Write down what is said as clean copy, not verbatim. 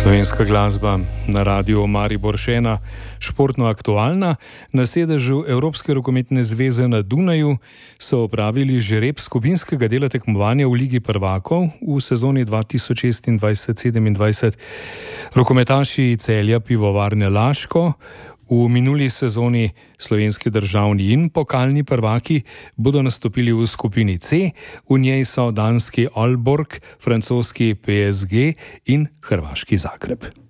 Slovenska glasba na radiju Maribor še ena športno aktualna. Na sedežu Evropske rokometne zveze na Dunaju so opravili žreb skupinskega dela tekmovanja v Ligi prvakov v sezoni 2026-27. Rokometaši Celja Pivovarne Laško, v minuli sezoni slovenski državni in pokalni prvaki, bodo nastopili v skupini C. V njej so danski Aalborg, francoski PSG in hrvaški Zagreb.